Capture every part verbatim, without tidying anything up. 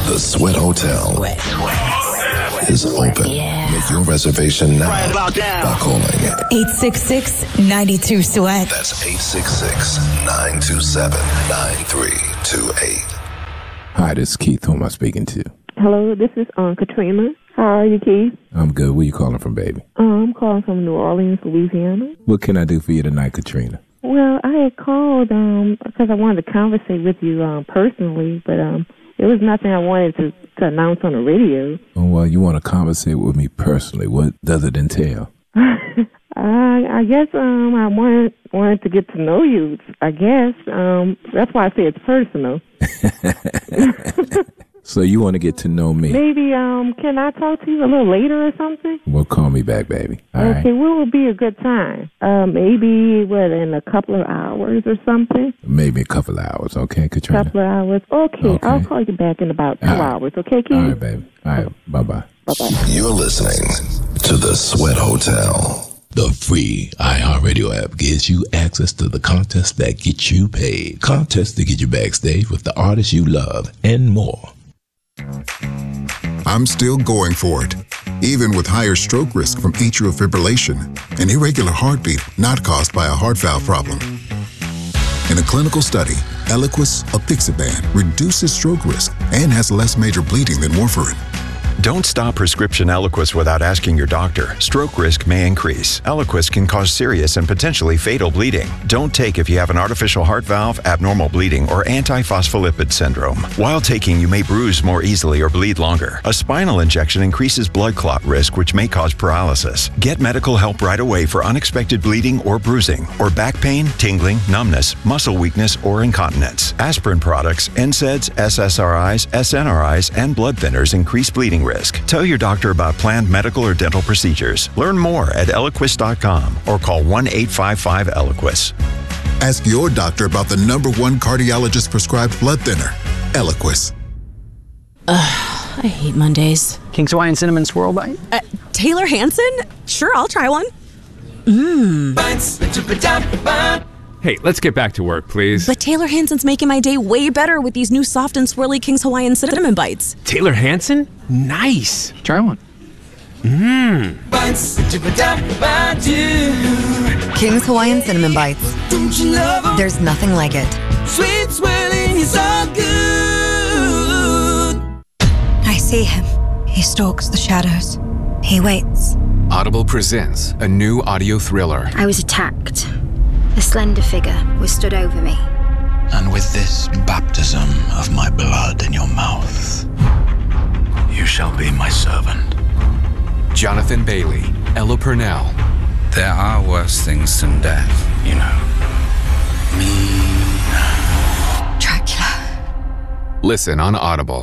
The Sweat Hotel Sweat. Sweat. is open. Yeah. Make your reservation now right about now. by calling eight six six, nine two, sweat. That's eight six six, nine two seven, nine three two eight. Hi, this is Keith. Who am I speaking to? Hello, this is um, Katrina. How are you, Keith? I'm good. Where you calling from, baby? Um, I'm calling from New Orleans, Louisiana. What can I do for you tonight, Katrina? Well, I had called um, because I wanted to conversate with you um, personally, but um, it was nothing I wanted to, to announce on the radio. Oh, well, you want to conversate with me personally. What does it entail? I, I guess um, I wanted, wanted to get to know you, I guess. Um, that's why I say it's personal. So you want to get to know me? Maybe, um, can I talk to you a little later or something? Well, call me back, baby. All okay, right? what would be a good time? Uh, maybe, what, in a couple of hours or something? Maybe a couple of hours, okay, Katrina? Couple of hours. Okay, Okay. I'll call you back in about two All right. hours, okay, Keith? All right, baby. All right, bye-bye. Bye-bye. You're listening to The Sweat Hotel. The free iHeartRadio app gives you access to the contests that get you paid. Contests to get you backstage with the artists you love and more. I'm still going for it, even with higher stroke risk from atrial fibrillation, an irregular heartbeat not caused by a heart valve problem. In a clinical study, Eliquis apixaban reduces stroke risk and has less major bleeding than warfarin. Don't stop prescription Eliquis without asking your doctor. Stroke risk may increase. Eliquis can cause serious and potentially fatal bleeding. Don't take if you have an artificial heart valve, abnormal bleeding, or antiphospholipid syndrome. While taking, you may bruise more easily or bleed longer. A spinal injection increases blood clot risk, which may cause paralysis. Get medical help right away for unexpected bleeding or bruising, or back pain, tingling, numbness, muscle weakness, or incontinence. Aspirin products, N SAIDs, S S R Is, S N R Is, and blood thinners increase bleeding risk. Tell your doctor about planned medical or dental procedures. Learn more at Eliquis dot com or call one eight five five Eliquis. Ask your doctor about the number one cardiologist prescribed blood thinner, Eliquis. Ugh, I hate Mondays. King's Hawaiian Cinnamon Swirl Bite? Uh, Taylor Hansen? Sure, I'll try one. Mmm. Hey, let's get back to work, please. But Taylor Hansen's making my day way better with these new soft and swirly King's Hawaiian Cinnamon Bites. Taylor Hansen? Nice. Try one. Mmm. King's Hawaiian Cinnamon Bites. There's nothing like it. Sweet swirling is all good. I see him. He stalks the shadows. He waits. Audible presents a new audio thriller. I was attacked. A slender figure was stood over me. And with this baptism of my blood in your mouth, you shall be my servant. Jonathan Bailey, Ella Purnell. There are worse things than death, you know. Mean. Dracula. Listen on Audible.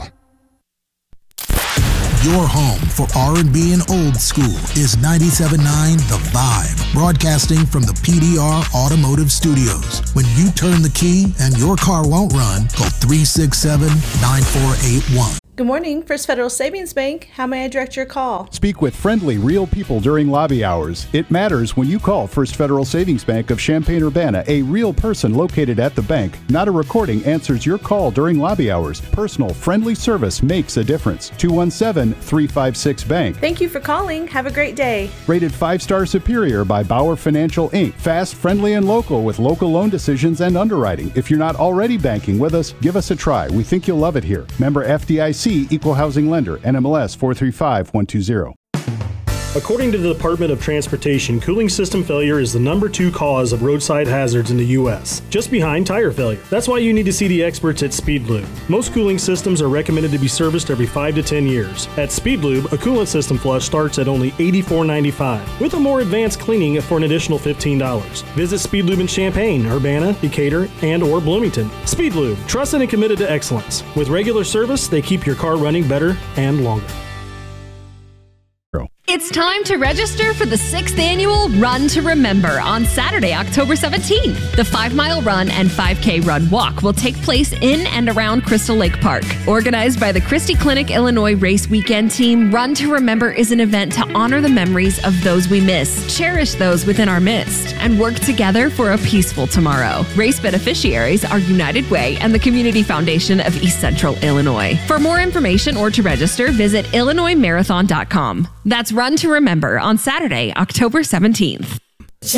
Your home for R and B and old school is ninety-seven point nine The Vibe, broadcasting from the P D R Automotive Studios. When you turn the key and your car won't run, call three six seven, nine four eight one. Good morning, First Federal Savings Bank. How may I direct your call? Speak with friendly, real people during lobby hours. It matters when you call First Federal Savings Bank of Champaign-Urbana. A real person located at the bank, not a recording, answers your call during lobby hours. Personal, friendly service makes a difference. two one seven, three five six, bank. Thank you for calling. Have a great day. Rated five-star superior by Bauer Financial, Incorporated. Fast, friendly, and local with local loan decisions and underwriting. If you're not already banking with us, give us a try. We think you'll love it here. Member F D I C, Equal Housing Lender, N M L S four three five one two zero. According to the Department of Transportation, cooling system failure is the number two cause of roadside hazards in the U S, just behind tire failure. That's why you need to see the experts at Speedlube. Most cooling systems are recommended to be serviced every five to ten years. At Speedlube, a coolant system flush starts at only eighty-four ninety-five, with a more advanced cleaning for an additional fifteen dollars. Visit Speedlube in Champaign, Urbana, Decatur, and or Bloomington. Speedlube, trusted and committed to excellence. With regular service, they keep your car running better and longer. It's time to register for the sixth annual Run to Remember on Saturday, October seventeenth. The five-mile run and five K run walk will take place in and around Crystal Lake Park. Organized by the Christie Clinic Illinois Race Weekend Team, Run to Remember is an event to honor the memories of those we miss, cherish those within our midst, and work together for a peaceful tomorrow. Race beneficiaries are United Way and the Community Foundation of East Central Illinois. For more information or to register, visit illinois marathon dot com. That's Run to Remember on Saturday, October seventeenth.